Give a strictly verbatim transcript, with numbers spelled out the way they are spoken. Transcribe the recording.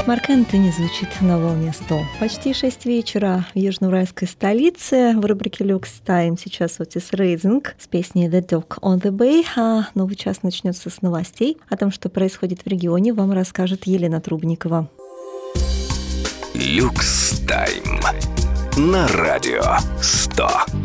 Марк Энтони звучит на волне сто. Почти шесть вечера в южноуральской столице. В рубрике Люкс Тайм сейчас Otis Redding с песней The Dock on the Bay. А новый час начнется с новостей. О том, что происходит в регионе, вам расскажет Елена Трубникова. Люкс Тайм на радио сто.